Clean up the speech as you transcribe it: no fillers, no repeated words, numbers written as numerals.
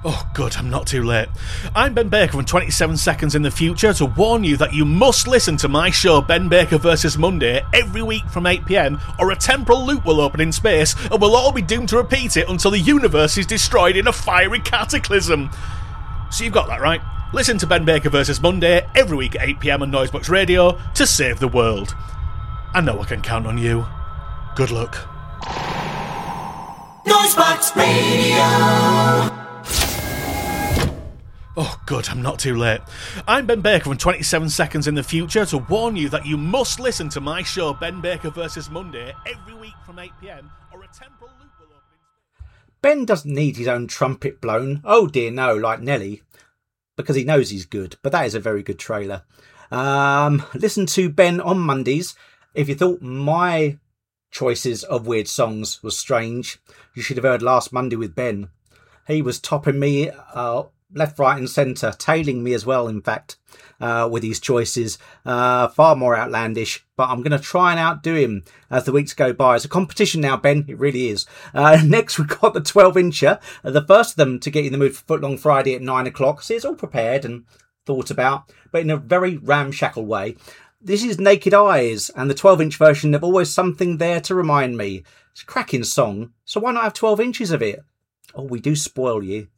Oh, good, I'm not too late. I'm Ben Baker from 27 Seconds in the Future to warn you that you must listen to my show Ben Baker vs. Monday every week from 8pm, or a temporal loop will open in space and we'll all be doomed to repeat it until the universe is destroyed in a fiery cataclysm. So you've got that right. Listen to Ben Baker vs. Monday every week at 8pm on Noisebox Radio to save the world. I know I can count on you. Good luck. Noisebox Radio. Oh, good, I'm not too late. I'm Ben Baker from 27 Seconds in the Future to warn you that you must listen to my show Ben Baker vs. Monday every week from 8pm, or a temporal loop will open. Ben doesn't need his own trumpet blown, oh dear no, like Nelly, because he knows he's good, but that is a very good trailer. Listen to Ben on Mondays. If you thought my choices of weird songs was strange, you should have heard last Monday with Ben. He was topping me left, right and centre, tailing me as well, in fact, with his choices. Far more outlandish, but I'm going to try and outdo him as the weeks go by. It's a competition now, Ben. It really is. Next, we've got the 12-incher, the first of them to get you in the mood for Footlong Friday at 9 o'clock. So it's all prepared and thought about, but in a very ramshackle way. This is Naked Eyes, and the 12-inch version of Always Something There to Remind Me. It's a cracking song, so why not have 12 inches of it? Oh, we do spoil you.